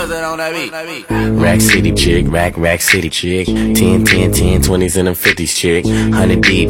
Rack City chick, rack city chick. 10, 10, 10, 20s and them 50s chick. 100 deep,